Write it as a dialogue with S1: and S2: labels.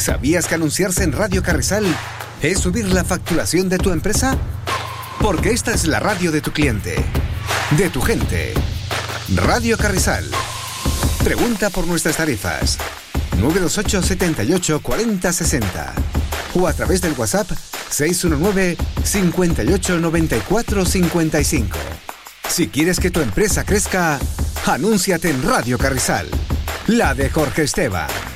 S1: ¿Sabías que anunciarse en Radio Carrizal es subir la facturación de tu empresa? Porque esta es la radio de tu cliente, de tu gente. Radio Carrizal. Pregunta por nuestras tarifas. 928 78 40 60 o a través del WhatsApp 619 58 94 55. Si quieres que tu empresa crezca, anúnciate en Radio Carrizal, la de Jorge Esteban.